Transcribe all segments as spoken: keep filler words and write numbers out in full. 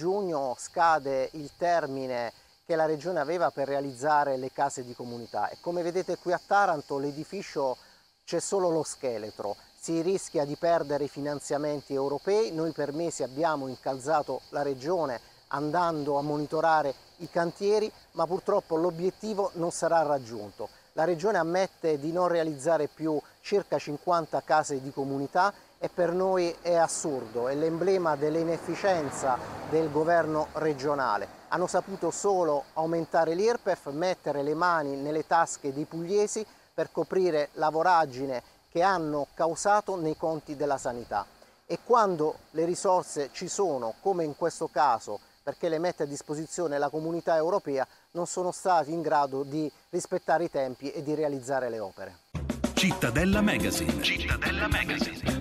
giugno scade il termine che la Regione aveva per realizzare le case di comunità e come vedete qui a Taranto l'edificio c'è solo lo scheletro, si rischia di perdere i finanziamenti europei. Noi per mesi abbiamo incalzato la Regione andando a monitorare i cantieri, ma purtroppo l'obiettivo non sarà raggiunto. La Regione ammette di non realizzare più circa cinquanta case di comunità e per noi è assurdo, è l'emblema dell'inefficienza del governo regionale. Hanno saputo solo aumentare l'I R P E F, mettere le mani nelle tasche dei pugliesi per coprire la voragine che hanno causato nei conti della sanità. E quando le risorse ci sono, come in questo caso, perché le mette a disposizione la comunità europea, non sono stati in grado di rispettare i tempi e di realizzare le opere. Cittadella Magazine. Cittadella Magazine.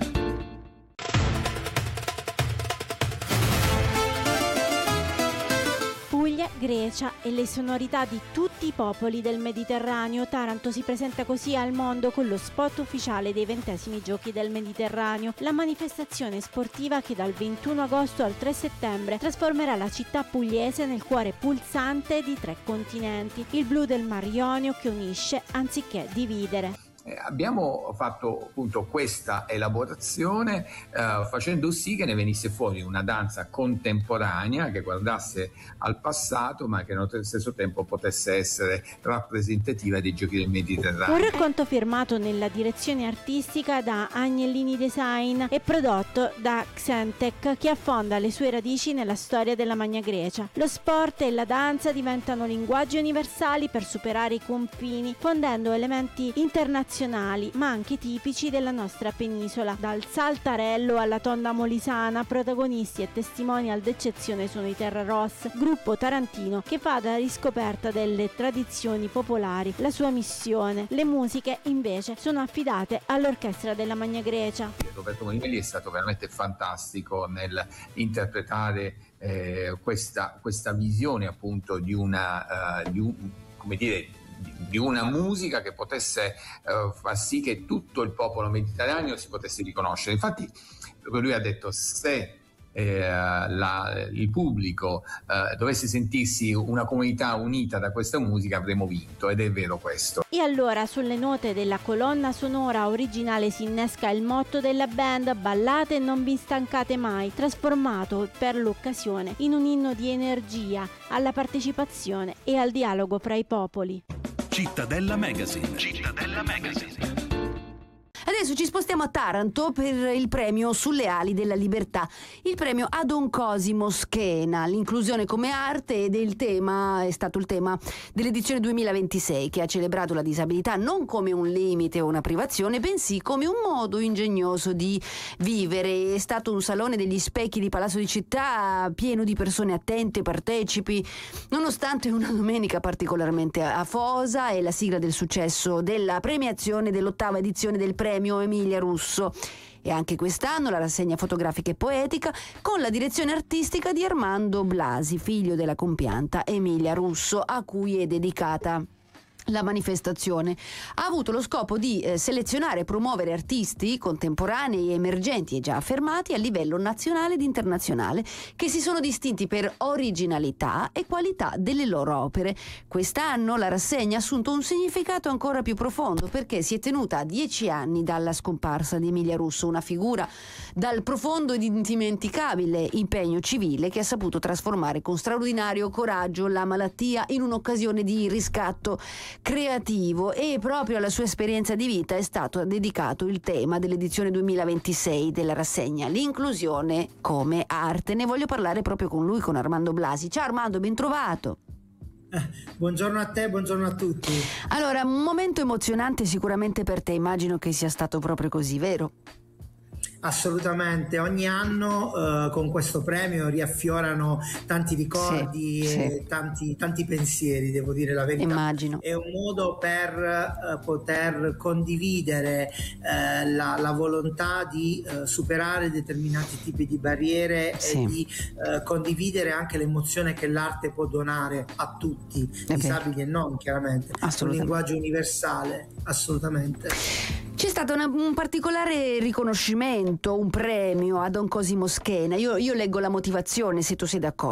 Puglia, Grecia e le sonorità di tutti i popoli del Mediterraneo. Taranto si presenta così al mondo con lo spot ufficiale dei ventesimi Giochi del Mediterraneo, la manifestazione sportiva che dal ventuno agosto al tre settembre trasformerà la città pugliese nel cuore pulsante di tre continenti, il blu del Mar Ionio che unisce anziché dividere. Eh, abbiamo fatto appunto questa elaborazione eh, facendo sì che ne venisse fuori una danza contemporanea che guardasse al passato ma che allo stesso tempo potesse essere rappresentativa dei Giochi del Mediterraneo. Un racconto firmato nella direzione artistica da Agnellini Design e prodotto da Xentec che affonda le sue radici nella storia della Magna Grecia. Lo sport e la danza diventano linguaggi universali per superare i confini, fondendo elementi internazionali ma anche tipici della nostra penisola. Dal saltarello alla tonda molisana, protagonisti e testimonial d'eccezione sono i Terra Ross, gruppo tarantino che fa da riscoperta delle tradizioni popolari la sua missione. Le musiche invece sono affidate all'orchestra della Magna Grecia. Roberto Monimelli è stato veramente fantastico nel interpretare eh, questa, questa visione appunto di una uh, di un, come dire di una musica che potesse uh, far sì che tutto il popolo mediterraneo si potesse riconoscere. Infatti lui ha detto se eh, la, il pubblico eh, dovesse sentirsi una comunità unita da questa musica avremmo vinto, ed è vero questo. E allora sulle note della colonna sonora originale si innesca il motto della band: ballate e non vi stancate mai, trasformato per l'occasione in un inno di energia alla partecipazione e al dialogo fra i popoli. Cittadella Magazine. Cittadella Magazine. Adesso ci spostiamo a Taranto per il premio Sulle ali della libertà, il premio Adon Cosimo Schena. L'inclusione come arte ed il tema è stato il tema dell'edizione duemilaventisei, che ha celebrato la disabilità non come un limite o una privazione, bensì come un modo ingegnoso di vivere. È stato un salone degli specchi di Palazzo di Città pieno di persone attente, partecipi, nonostante una domenica particolarmente afosa e la sigla del successo della premiazione dell'ottava edizione del premio Emilia Russo. E anche quest'anno la rassegna fotografica e poetica con la direzione artistica di Armando Blasi, figlio della compianta Emilia Russo, a cui è dedicata la manifestazione. Ha avuto lo scopo di eh, selezionare e promuovere artisti contemporanei, emergenti e già affermati a livello nazionale ed internazionale, che si sono distinti per originalità e qualità delle loro opere. Quest'anno la rassegna ha assunto un significato ancora più profondo, perché si è tenuta a dieci anni dalla scomparsa di Emilia Russo, una figura dal profondo ed indimenticabile impegno civile che ha saputo trasformare con straordinario coraggio la malattia in un'occasione di riscatto creativo, e proprio alla sua esperienza di vita è stato dedicato il tema dell'edizione duemilaventisei della rassegna, l'inclusione come arte. Ne voglio parlare proprio con lui, con Armando Blasi. Ciao Armando, ben trovato. Eh, buongiorno a te, buongiorno a tutti. Allora, un momento emozionante sicuramente per te, immagino che sia stato proprio così, vero? Assolutamente, ogni anno uh, con questo premio riaffiorano tanti ricordi sì, e sì. Tanti, tanti pensieri, devo dire la verità. Immagino. È un modo per uh, poter condividere uh, la, la volontà di uh, superare determinati tipi di barriere sì. e di uh, condividere anche l'emozione che l'arte può donare a tutti, okay. disabili e non, chiaramente. Un linguaggio universale, assolutamente. C'è stato una, un particolare riconoscimento, un premio a Don Cosimo Schena. Io, io leggo la motivazione, se tu sei d'accordo.